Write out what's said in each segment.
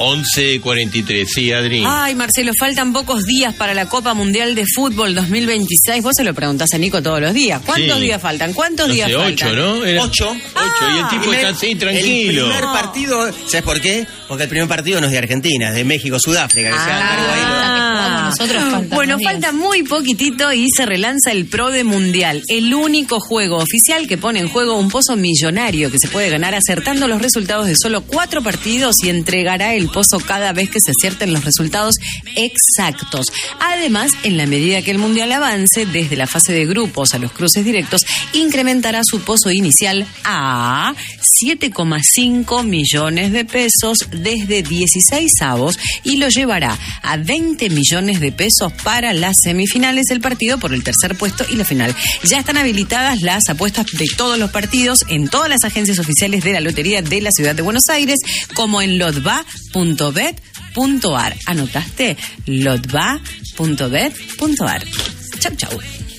11:43, sí, Adri. Ay, Marcelo, faltan pocos días para la Copa Mundial de Fútbol 2026. Vos se lo preguntás a Nico todos los días. ¿Cuántos días faltan? ¿Cuántos días faltan? 8, ¿no? Era 8. 8, y el tipo está así, tranquilo. El primer partido, ¿sabes por qué? Porque el primer partido no es de Argentina, es de México, Sudáfrica, que se hagan cargo ahí. Nosotros bueno, falta muy poquitito y se relanza el Pro de Mundial, el único juego oficial que pone en juego un pozo millonario que se puede ganar acertando los resultados de solo 4 partidos y entregará el pozo cada vez que se acierten los resultados exactos. Además, en la medida que el Mundial avance, desde la fase de grupos a los cruces directos, incrementará su pozo inicial a 7,5 millones de pesos desde 16avos y lo llevará a 20 millones de pesos para las semifinales, el partido por el tercer puesto y la final. Ya están habilitadas las apuestas de todos los partidos en todas las agencias oficiales de la Lotería de la Ciudad de Buenos Aires, como en lotba.bet.ar. ¿Anotaste? lotba.bet.ar. Chau, chau.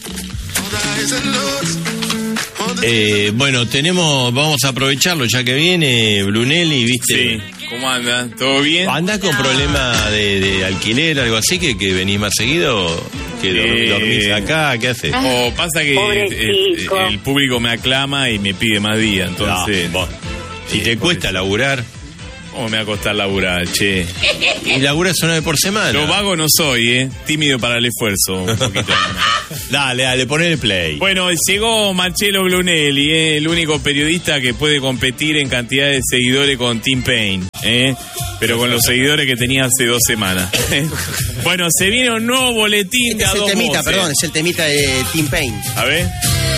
Bueno, vamos a aprovecharlo ya que viene Brunelli, ¿viste? Sí. ¿Cómo anda? ¿Todo bien? ¿Andás con problema de alquiler, algo así, que venís más seguido? ¿Que dormís acá? ¿Qué haces? O pasa que el público me aclama y me pide más días, entonces... No, si te cuesta laburar... ¿Cómo me va a costar laburar, che? ¿Y laburas una vez por semana? Lo vago no soy, tímido para el esfuerzo. Un poquito. Dale, ponele play. Bueno, llegó Marcelo Brunelli, el único periodista que puede competir en cantidad de seguidores con Tim Payne, pero con los seguidores que tenía hace 2 semanas. Bueno, se viene un nuevo boletín de a 2 voces. Es el temita de Tim Payne. A ver.